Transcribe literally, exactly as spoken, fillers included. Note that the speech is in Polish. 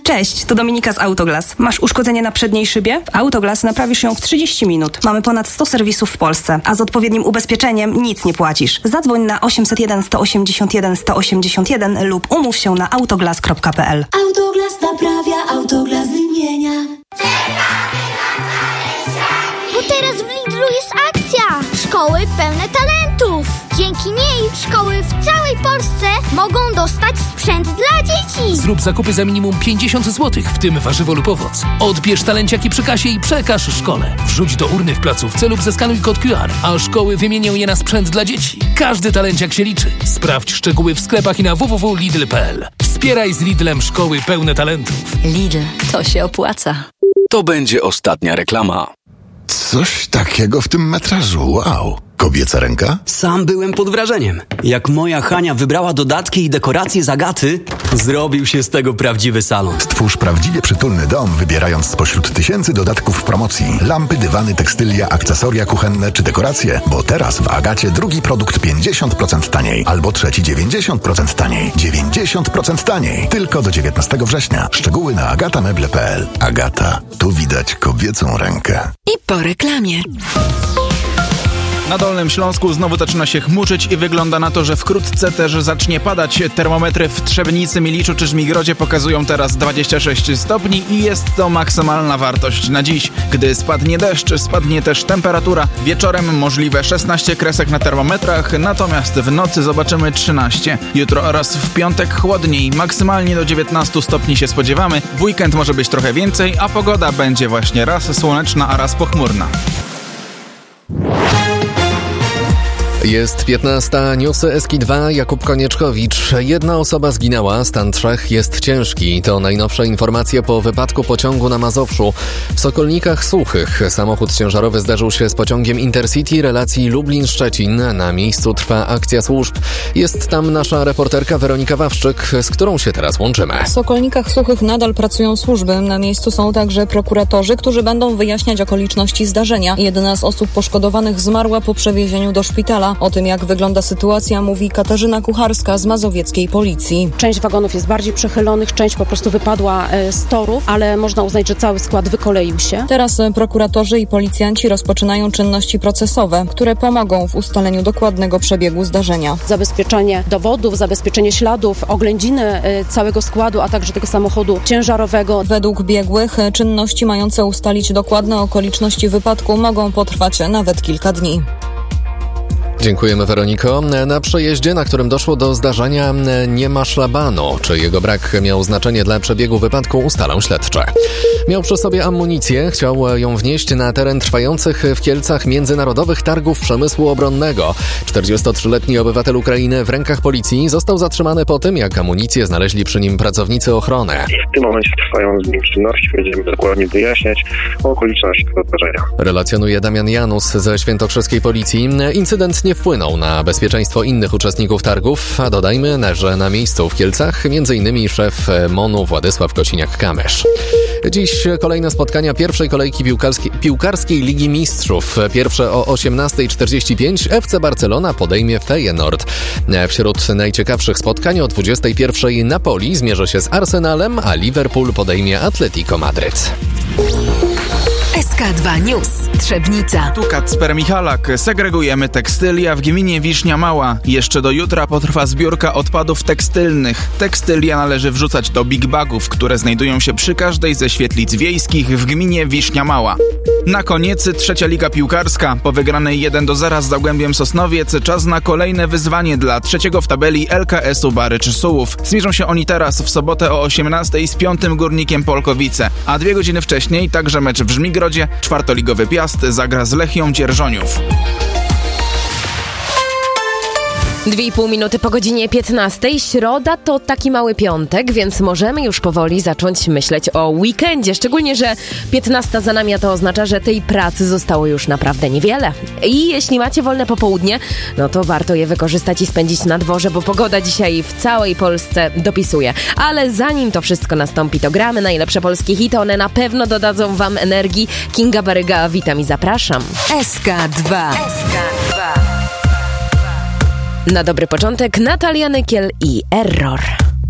Cześć, to Dominika z Autoglas. Masz uszkodzenie na przedniej szybie? W Autoglas naprawisz ją w trzydzieści minut. Mamy ponad sto serwisów w Polsce, a z odpowiednim ubezpieczeniem nic nie płacisz. Zadzwoń na osiemset jeden sto osiemdziesiąt jeden sto osiemdziesiąt jeden lub umów się na autoglas kropka p l. Autoglas naprawia, Autoglas wymienia. Bo teraz w Lidlu jest akcja! Szkoły pełne talentów! Dzięki niej szkoły w całej Polsce mogą dostać sprzęt dla dzieci! Zrób zakupy za minimum pięćdziesiąt złotych, w tym warzywo lub owoc. Odbierz talenciaki przy kasie i przekaż szkole. Wrzuć do urny w placówce lub zeskanuj kod Q R, a szkoły wymienią je na sprzęt dla dzieci. Każdy talenciak się liczy. Sprawdź szczegóły w sklepach i na w w w kropka lidl kropka p l. Wspieraj z Lidlem szkoły pełne talentów. Lidl, to się opłaca. To będzie ostatnia reklama. Coś takiego w tym metrażu, wow. Kobieca ręka? Sam byłem pod wrażeniem. Jak moja Hania wybrała dodatki i dekoracje z Agaty, zrobił się z tego prawdziwy salon. Stwórz prawdziwie przytulny dom, wybierając spośród tysięcy dodatków w promocji. Lampy, dywany, tekstylia, akcesoria kuchenne czy dekoracje. Bo teraz w Agacie drugi produkt pięćdziesiąt procent taniej. Albo trzeci dziewięćdziesiąt procent taniej. dziewięćdziesiąt procent taniej. Tylko do dziewiętnastego września. Szczegóły na agata meble kropka p l. Agata. Tu widać kobiecą rękę. I po reklamie. Na Dolnym Śląsku znowu zaczyna się chmurzyć i wygląda na to, że wkrótce też zacznie padać. Termometry w Trzebnicy, Miliczu czy Żmigrodzie pokazują teraz dwadzieścia sześć stopni i jest to maksymalna wartość na dziś. Gdy spadnie deszcz, spadnie też temperatura. Wieczorem możliwe szesnaście kresek na termometrach, natomiast w nocy zobaczymy trzynaście. Jutro oraz w piątek chłodniej, maksymalnie do dziewiętnastu stopni się spodziewamy. W weekend może być trochę więcej, a pogoda będzie właśnie raz słoneczna, a raz pochmurna. Jest piętnasta, newsy S K dwa, Jakub Konieczkowicz. Jedna osoba zginęła, stan trzech jest ciężki. To najnowsze informacje po wypadku pociągu na Mazowszu. W Sokolnikach Suchych samochód ciężarowy zderzył się z pociągiem Intercity relacji Lublin-Szczecin. Na miejscu trwa akcja służb. Jest tam nasza reporterka Weronika Wawrzyk, z którą się teraz łączymy. W Sokolnikach Suchych nadal pracują służby. Na miejscu są także prokuratorzy, którzy będą wyjaśniać okoliczności zdarzenia. Jedna z osób poszkodowanych zmarła po przewiezieniu do szpitala. O tym, jak wygląda sytuacja, mówi Katarzyna Kucharska z mazowieckiej policji. Część wagonów jest bardziej przechylonych, część po prostu wypadła z torów, ale można uznać, że cały skład wykoleił się. Teraz prokuratorzy i policjanci rozpoczynają czynności procesowe, które pomogą w ustaleniu dokładnego przebiegu zdarzenia. Zabezpieczenie dowodów, zabezpieczenie śladów, oględziny całego składu, a także tego samochodu ciężarowego. Według biegłych czynności mające ustalić dokładne okoliczności wypadku mogą potrwać nawet kilka dni. Dziękujemy, Weroniko. Na przejeździe, na którym doszło do zdarzenia, nie ma szlabanu. Czy jego brak miał znaczenie dla przebiegu wypadku, ustalą śledcze. Miał przy sobie amunicję, chciał ją wnieść na teren trwających w Kielcach międzynarodowych targów przemysłu obronnego. czterdziestotrzyletni obywatel Ukrainy w rękach policji został zatrzymany po tym, jak amunicję znaleźli przy nim pracownicy ochrony. W tym momencie trwają z nim czynności, będziemy dokładnie wyjaśniać okoliczności tego zdarzenia. Relacjonuje Damian Janus ze świętokrzyskiej policji. Incydent nie wpłynął na bezpieczeństwo innych uczestników targów, a dodajmy, że na miejscu w Kielcach m.in. szef MON-u Władysław Kosiniak-Kamysz. Dziś kolejne spotkania pierwszej kolejki piłkarskiej, piłkarskiej Ligi Mistrzów. Pierwsze o osiemnasta czterdzieści pięć F C Barcelona podejmie Feyenoord. Wśród najciekawszych spotkań o dwudziestej pierwszej Napoli zmierzy się z Arsenalem, a Liverpool podejmie Atletico Madryt. S K dwa News. Trzebnica. Tu Kacper Michalak. Segregujemy tekstylia w gminie Wisznia Mała. Jeszcze do jutra potrwa zbiórka odpadów tekstylnych. Tekstylia należy wrzucać do big bagów, które znajdują się przy każdej ze świetlic wiejskich w gminie Wisznia Mała. Na koniec trzecia liga piłkarska. Po wygranej jeden do zera z Zagłębiem Sosnowiec czas na kolejne wyzwanie dla trzeciego w tabeli L K S-u Barycz Sułów. Zmierzą się oni teraz w sobotę o osiemnastej z piątym Górnikiem Polkowice, a dwie godziny wcześniej także mecz w Żmigrodzie. Czwartoligowy Piast zagra z Lechią Dzierżoniów. Dwie i pół minuty po godzinie piętnastej. Środa to taki mały piątek, więc możemy już powoli zacząć myśleć o weekendzie. Szczególnie, że piętnasta za nami, a to oznacza, że tej pracy zostało już naprawdę niewiele. I jeśli macie wolne popołudnie, no to warto je wykorzystać i spędzić na dworze, bo pogoda dzisiaj w całej Polsce dopisuje. Ale zanim to wszystko nastąpi, to gramy najlepsze polskie hity. One na pewno dodadzą wam energii. Kinga Baryga, witam i zapraszam. S K dwa. S K dwa. Na dobry początek Natalia Nykiel i Error.